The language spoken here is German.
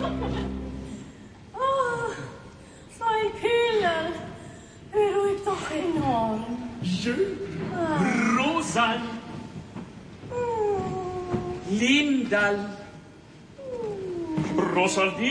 Oh, zwei Pillen. Beruhigt doch enorm. Schön. Rosal. Lindal. Rosalie.